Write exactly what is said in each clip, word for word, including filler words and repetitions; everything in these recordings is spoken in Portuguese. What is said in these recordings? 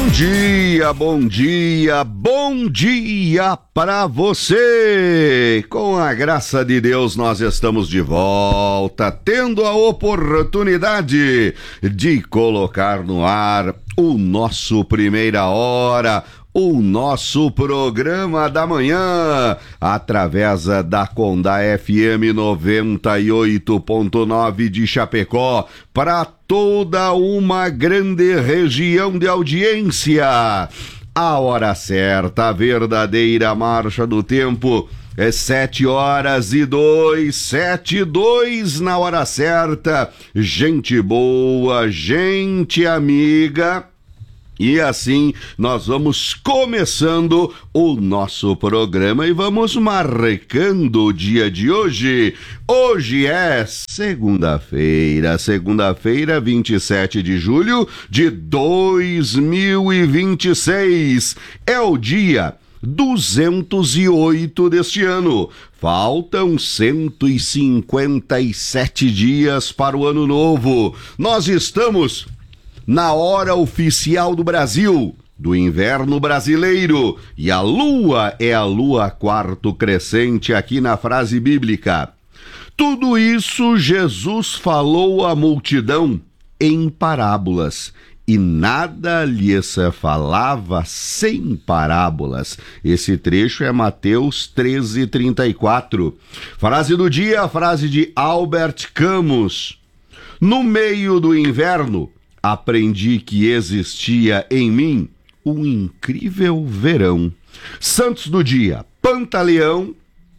Bom dia, bom dia, bom dia para você! Com a graça de Deus, nós estamos de volta, tendo a oportunidade de colocar no ar o nosso Primeira Hora, o nosso programa da manhã, através da Condá F M noventa e oito ponto nove de Chapecó, para toda uma grande região de audiência. A hora certa, a verdadeira marcha do tempo, é sete horas e dois, sete e dois na hora certa. Gente boa, gente amiga. E assim nós vamos começando o nosso programa e vamos marcando o dia de hoje. Hoje é segunda-feira, segunda-feira, vinte e sete de julho de dois mil e vinte e seis. É o dia duzentos e oito deste ano. Faltam cento e cinquenta e sete dias para o ano novo. Nós estamos na hora oficial do Brasil, do inverno brasileiro, e a lua é a lua quarto crescente aqui na frase bíblica. Tudo isso Jesus falou à multidão em parábolas, e nada lhes falava sem parábolas. Esse trecho é Mateus treze, trinta e quatro. Frase do dia, a frase de Albert Camus. No meio do inverno, aprendi que existia em mim um incrível verão. Santos do dia: Pantaleão,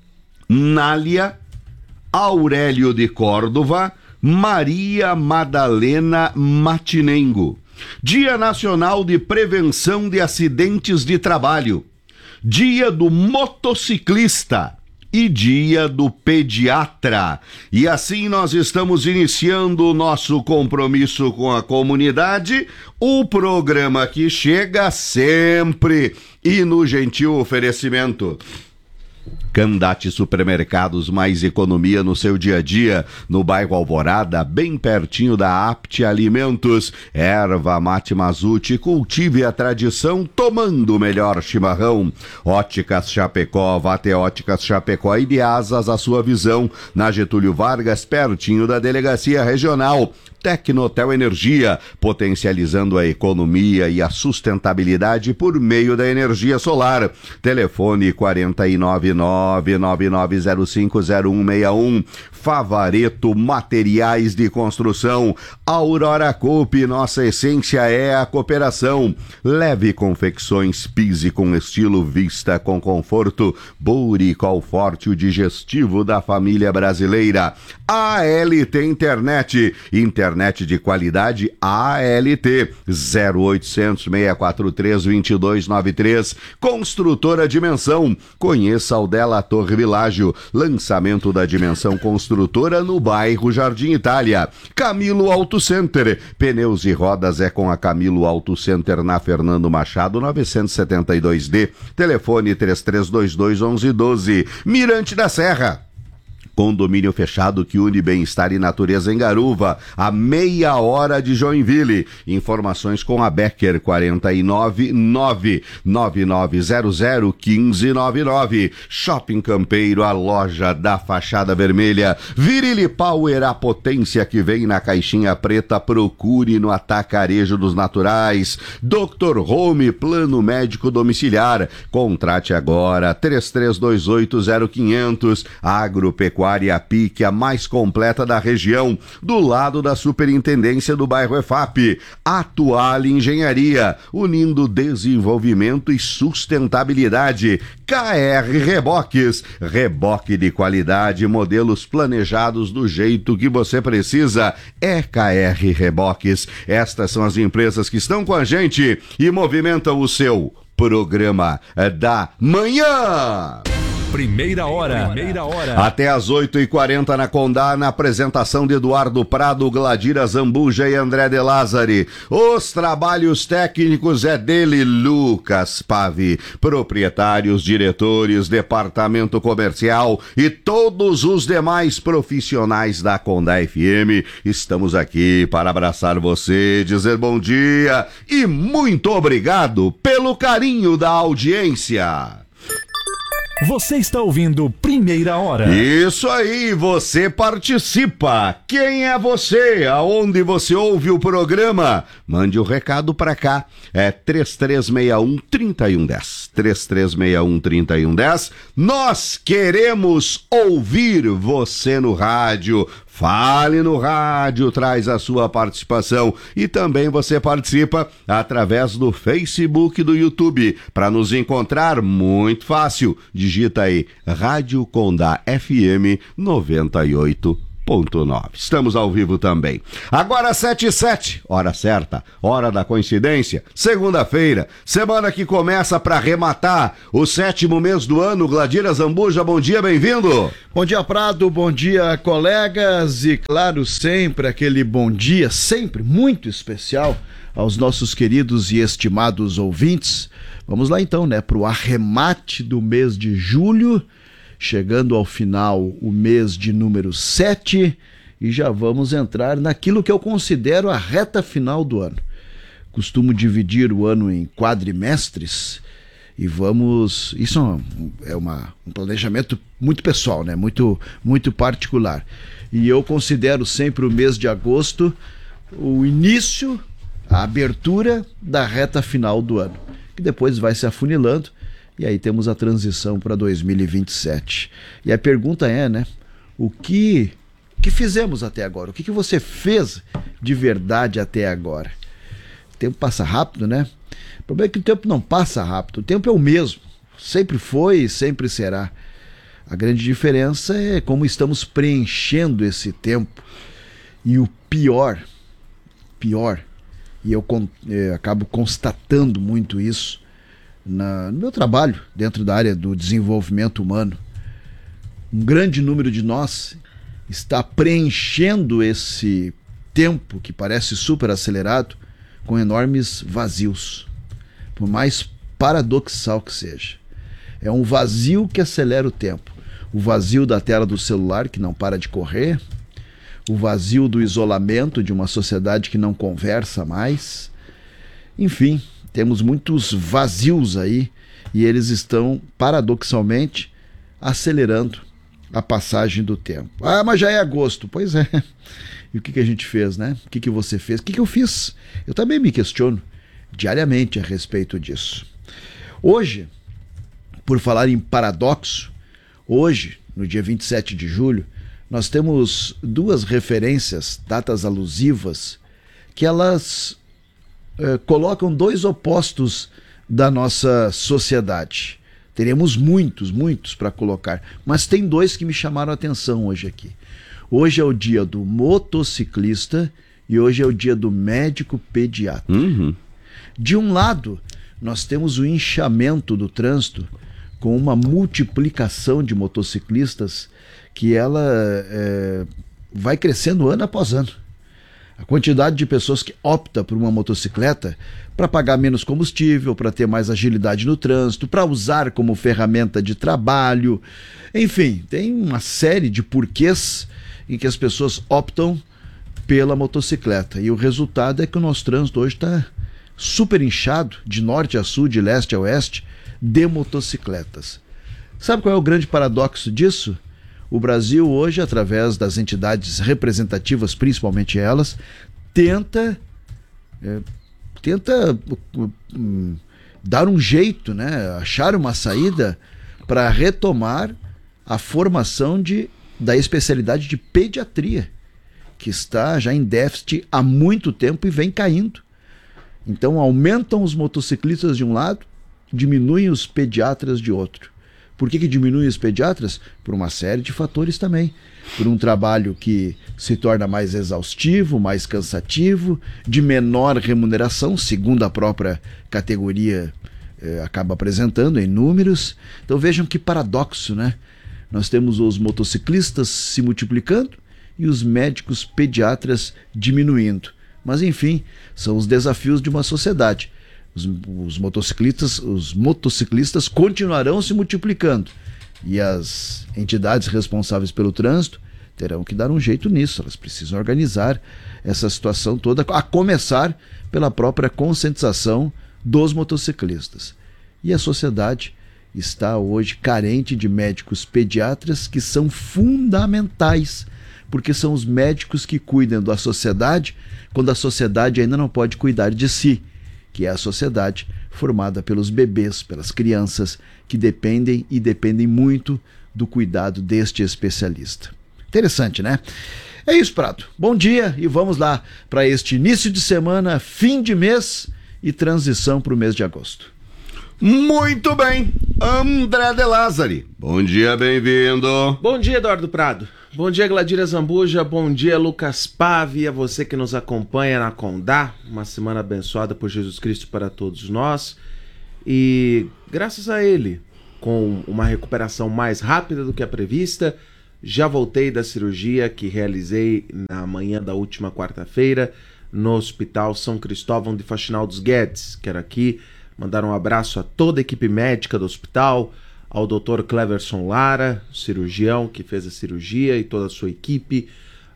Nália, Aurélio de Córdova, Maria Madalena Matinengo. Dia Nacional de Prevenção de Acidentes de Trabalho. Dia do Motociclista e dia do pediatra. E assim nós estamos iniciando o nosso compromisso com a comunidade, o programa que chega sempre e no gentil oferecimento Candate Supermercados, mais economia no seu dia a dia, no bairro Alvorada, bem pertinho da Apte Alimentos. Erva Mate Mazute, cultive a tradição tomando o melhor chimarrão. Óticas Chapecó, vá até Óticas Chapecó e de asas a sua visão, na Getúlio Vargas, pertinho da Delegacia Regional. Tecnotel Energia, potencializando a economia e a sustentabilidade por meio da energia solar. Telefone quatro nove nove, nove nove zero cinco zero um seis um. Favareto Materiais de Construção. Aurora Coop, nossa essência é a cooperação. Leve Confecções, pise com estilo, vista com conforto. Buricol Forte, o digestivo da família brasileira. A L T Internet, internet de qualidade A L T, zero oitocentos, seis quatro três, dois dois nove três. Construtora Dimensão, conheça o Della Torre Világio, lançamento da Dimensão Construtora no bairro Jardim Itália. Camilo Auto Center, pneus e rodas é com a Camilo Auto Center na Fernando Machado novecentos e setenta e dois D, telefone três três dois dois, onze doze. Mirante da Serra, condomínio fechado que une bem-estar e natureza em Garuva, a meia hora de Joinville. Informações com a Becker, quatro nove nove, nove nove zero zero, um cinco nove nove. Shopping Campeiro, a loja da fachada vermelha. Virile Power, a potência que vem na caixinha preta. Procure no Atacarejo dos Naturais. doutor Home, plano médico domiciliar. Contrate agora, três três dois oito, zero quinhentos. Agropecuária a Pique, a mais completa da região, do lado da Superintendência do bairro E F A P. Atual Engenharia, unindo desenvolvimento e sustentabilidade. K R Reboques, reboque de qualidade, modelos planejados do jeito que você precisa. É K R Reboques. Estas são as empresas que estão com a gente e movimentam o seu programa da manhã. Primeira hora. Primeira hora. Até às oito e quarenta na Condá, na apresentação de Eduardo Prado, Gladira Zambuja e André de Lázari. Os trabalhos técnicos é dele, Lucas Pavi. Proprietários, diretores, departamento comercial e todos os demais profissionais da Condá F M. Estamos aqui para abraçar você, dizer bom dia e muito obrigado pelo carinho da audiência. Você está ouvindo Primeira Hora. Isso aí, você participa. Quem é você? Aonde você ouve o programa? Mande o um recado pra cá. É três três seis um, três um um zero. três três seis um, três um um zero. Nós queremos ouvir você no rádio. Fale no rádio, traz a sua participação e também você participa através do Facebook e do YouTube. Para nos encontrar, muito fácil, digita aí Rádio Condá F M noventa e oito ponto nove. Estamos ao vivo também. Agora sete e sete, hora certa, hora da coincidência, segunda-feira, semana que começa para arrematar o sétimo mês do ano. Gladira Zambuja, bom dia, bem-vindo. Bom dia, Prado, bom dia, colegas, e claro, sempre aquele bom dia, sempre muito especial aos nossos queridos e estimados ouvintes. Vamos lá então, né, para o arremate do mês de julho, chegando ao final o mês de número sete, e já vamos entrar naquilo que eu considero a reta final do ano. Costumo dividir o ano em quadrimestres e vamos... Isso é uma, um planejamento muito pessoal, né? Muito, muito particular. E eu considero sempre o mês de agosto o início, a abertura da reta final do ano, que depois vai se afunilando. E aí temos a transição para dois mil e vinte e sete. E a pergunta é, né? O que, que fizemos até agora? O que, que você fez de verdade até agora? O tempo passa rápido, né? O problema é que o tempo não passa rápido. O tempo é o mesmo. Sempre foi e sempre será. A grande diferença é como estamos preenchendo esse tempo. E o pior, pior, e eu, eu acabo constatando muito isso, Na, no meu trabalho dentro da área do desenvolvimento humano, um grande número de nós está preenchendo esse tempo que parece super acelerado com enormes vazios, por mais paradoxal que seja. É um vazio que acelera o tempo, o vazio da tela do celular que não para de correr, o vazio do isolamento de uma sociedade que não conversa mais, enfim. Temos muitos vazios aí e eles estão, paradoxalmente, acelerando a passagem do tempo. Ah, mas já é agosto. Pois é. E o que, que a gente fez, né? O que, que você fez? O que, que eu fiz? Eu também me questiono diariamente a respeito disso. Hoje, por falar em paradoxo, hoje, no dia vinte e sete de julho, nós temos duas referências, datas alusivas, que elas... Uh, colocam dois opostos da nossa sociedade. Teremos muitos, muitos para colocar, mas tem dois que me chamaram a atenção hoje aqui. Hoje é o dia do motociclista e hoje é o dia do médico pediatra. Uhum. De um lado, nós temos o inchamento do trânsito com uma multiplicação de motociclistas que ela é, vai crescendo ano após ano. A quantidade de pessoas que opta por uma motocicleta para pagar menos combustível, para ter mais agilidade no trânsito, para usar como ferramenta de trabalho. Enfim, tem uma série de porquês em que as pessoas optam pela motocicleta. E o resultado é que o nosso trânsito hoje está super inchado, de norte a sul, de leste a oeste, de motocicletas. Sabe qual é o grande paradoxo disso? O Brasil hoje, através das entidades representativas, principalmente elas, tenta, é, tenta um, dar um jeito, né? Achar uma saída para retomar a formação de, da especialidade de pediatria, que está já em déficit há muito tempo e vem caindo. Então aumentam os motociclistas de um lado, diminuem os pediatras de outro. Por que que diminuem os pediatras? Por uma série de fatores também. Por um trabalho que se torna mais exaustivo, mais cansativo, de menor remuneração, segundo a própria categoria é, acaba apresentando em números. Então vejam que paradoxo, né? Nós temos os motociclistas se multiplicando e os médicos pediatras diminuindo. Mas enfim, são os desafios de uma sociedade. Os, os motociclistas, os motociclistas continuarão se multiplicando e as entidades responsáveis pelo trânsito terão que dar um jeito nisso. Elas precisam organizar essa situação toda, a começar pela própria conscientização dos motociclistas. E a sociedade está hoje carente de médicos pediatras que são fundamentais, porque são os médicos que cuidam da sociedade quando a sociedade ainda não pode cuidar de si, que é a sociedade formada pelos bebês, pelas crianças que dependem e dependem muito do cuidado deste especialista. Interessante, né? É isso, Prado. Bom dia e vamos lá para este início de semana, fim de mês e transição para o mês de agosto. Muito bem, André de Lázari. Bom dia, bem-vindo. Bom dia, Eduardo Prado. Bom dia, Gladira Zambuja. Bom dia, Lucas Pave. A você que nos acompanha na Condá. Uma semana abençoada por Jesus Cristo para todos nós. E graças a Ele, com uma recuperação mais rápida do que a prevista, já voltei da cirurgia que realizei na manhã da última quarta-feira no Hospital São Cristóvão de Faxinal dos Guedes. Quero aqui mandar um abraço a toda a equipe médica do hospital, ao doutor Cleverson Lara, cirurgião que fez a cirurgia, e toda a sua equipe,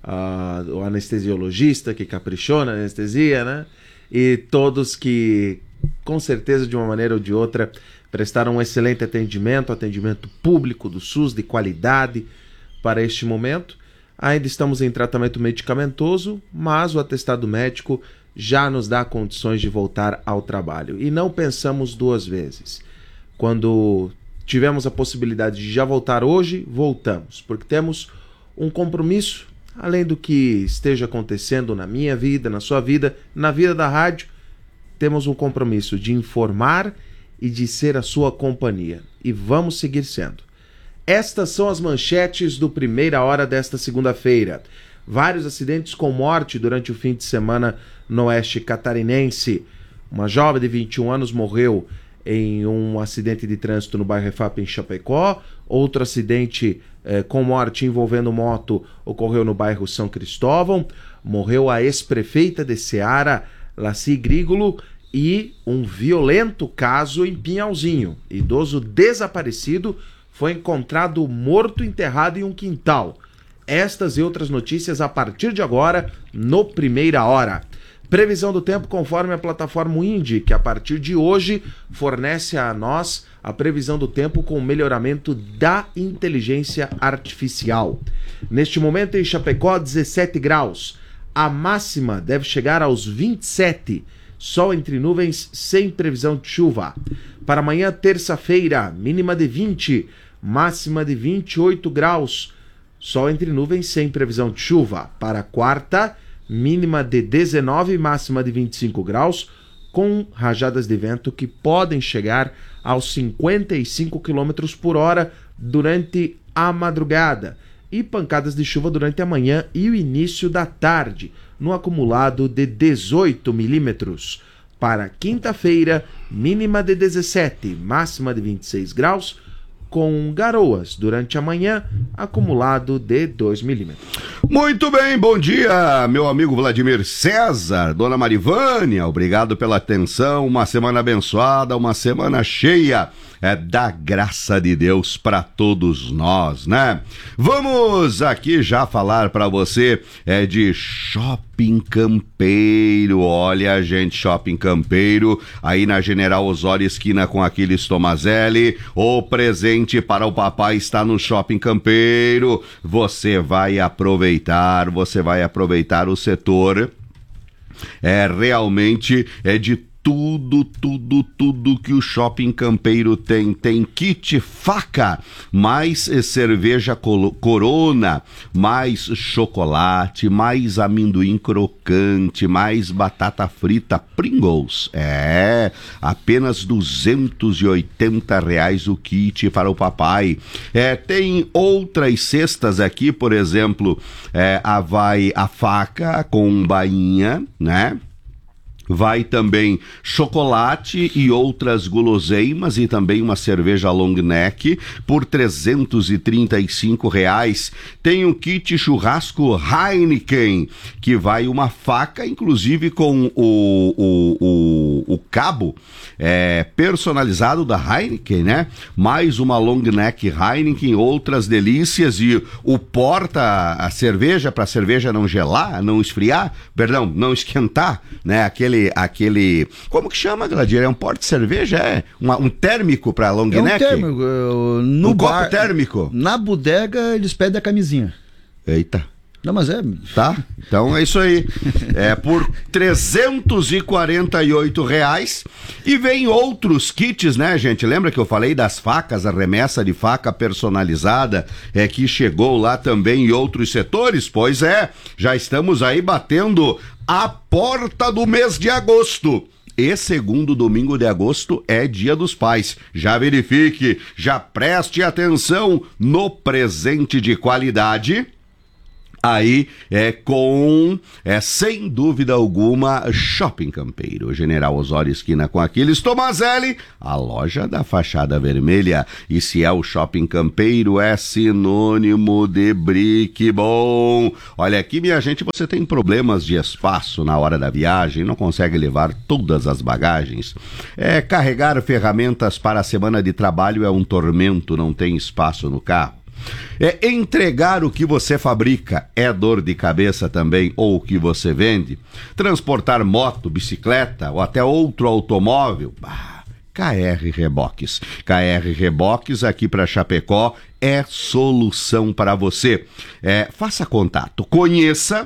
uh, o anestesiologista que caprichou na anestesia, né? E todos que, com certeza, de uma maneira ou de outra, prestaram um excelente atendimento, atendimento público do SUS de qualidade para este momento. Ainda estamos em tratamento medicamentoso, mas o atestado médico já nos dá condições de voltar ao trabalho. E não pensamos duas vezes. Quando tivemos a possibilidade de já voltar hoje, voltamos, porque temos um compromisso, além do que esteja acontecendo na minha vida, na sua vida, na vida da rádio, temos um compromisso de informar e de ser a sua companhia. E vamos seguir sendo. Estas são as manchetes do Primeira Hora desta segunda-feira. Vários acidentes com morte durante o fim de semana no oeste catarinense. Uma jovem de vinte e um anos morreu em um acidente de trânsito no bairro Refap, em Chapecó. Outro acidente eh, com morte envolvendo moto ocorreu no bairro São Cristóvão. Morreu a ex-prefeita de Ceará, Laci Grígolo, e um violento caso em Pinhalzinho. Idoso desaparecido foi encontrado morto enterrado em um quintal. Estas e outras notícias a partir de agora no Primeira Hora. Previsão do tempo conforme a plataforma Windy, que a partir de hoje fornece a nós a previsão do tempo com o melhoramento da inteligência artificial. Neste momento em Chapecó, dezessete graus. A máxima deve chegar aos vinte e sete. Sol entre nuvens, sem previsão de chuva. Para amanhã, terça-feira, mínima de vinte, máxima de vinte e oito graus. Sol entre nuvens, sem previsão de chuva. Para quarta, mínima de dezenove, máxima de vinte e cinco graus, com rajadas de vento que podem chegar aos cinquenta e cinco quilômetros por hora durante a madrugada, e pancadas de chuva durante a manhã e o início da tarde, no acumulado de dezoito milímetros. Para quinta-feira, mínima de dezessete, máxima de vinte e seis graus, com garoas durante a manhã, acumulado de dois milímetros. Muito bem, bom dia, meu amigo Vladimir César, dona Marivânia, obrigado pela atenção, uma semana abençoada, uma semana cheia é, da graça de Deus para todos nós, né? Vamos aqui já falar para você é, de Shopping Campeiro. Olha, gente, Shopping Campeiro, aí na General Osório, esquina com Aquiles Tomazelli. O presente para o papai está no Shopping Campeiro. Você vai aproveitar, você vai aproveitar o setor. É realmente é de tudo, tudo, tudo que o Shopping Campeiro tem. Tem kit faca, mais cerveja Corona, mais chocolate, mais amendoim crocante, mais batata frita Pringles. É, apenas duzentos e oitenta reais o kit para o papai. É, tem outras cestas aqui, por exemplo, é, a vai a faca com bainha, né? Vai também chocolate e outras guloseimas e também uma cerveja long neck por trezentos e trinta e cinco reais. Tem um kit churrasco Heineken, que vai uma faca, inclusive com o, o, o, o cabo é, personalizado da Heineken, né? Mais uma long neck Heineken, outras delícias e o porta a cerveja para a cerveja não gelar, não esfriar, perdão, não esquentar, né? Aquele aquele, como que chama, Gladir? É um porta-cerveja? É uma, um térmico para long É um neck? térmico. uh, No Um bar, copo térmico? Na bodega eles pedem a camisinha. Eita. Não, mas é... Tá? Então é isso aí. É por trezentos e quarenta e oito reais. E vem outros kits, né, gente? Lembra que eu falei das facas, a remessa de faca personalizada, é que chegou lá também em outros setores? Pois é, já estamos aí batendo a porta do mês de agosto. E segundo domingo de agosto é Dia dos Pais. Já verifique, já preste atenção no presente de qualidade. Aí é com, é sem dúvida alguma, Shopping Campeiro, General Osório esquina com Aquiles Tomazelli, a loja da fachada vermelha. E se é o Shopping Campeiro, é sinônimo de brique bom. Olha aqui, minha gente, você tem problemas de espaço na hora da viagem, não consegue levar todas as bagagens. É, carregar ferramentas para a semana de trabalho é um tormento, não tem espaço no carro. É entregar o que você fabrica, é dor de cabeça também, ou o que você vende. Transportar moto, bicicleta ou até outro automóvel. Ah, K R Reboques. K R Reboques aqui para Chapecó é solução para você. É, faça contato, conheça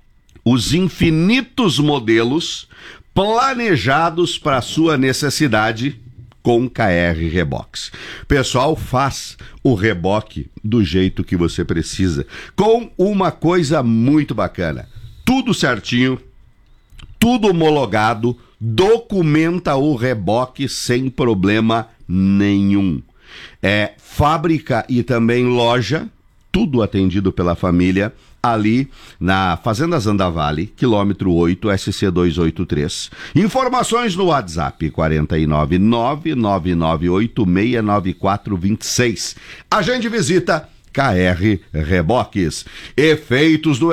os infinitos modelos planejados para sua necessidade com K R Reboques. Pessoal, faz o reboque do jeito que você precisa, com uma coisa muito bacana. Tudo certinho, tudo homologado, documenta o reboque sem problema nenhum. É fábrica e também loja, tudo atendido pela família, ali na Fazenda Zandavale, quilômetro oito, S C duzentos e oitenta e três. Informações no WhatsApp quatro nove nove, nove nove oito seis nove quatro dois seis. Agende visita K R Reboques. Efeitos do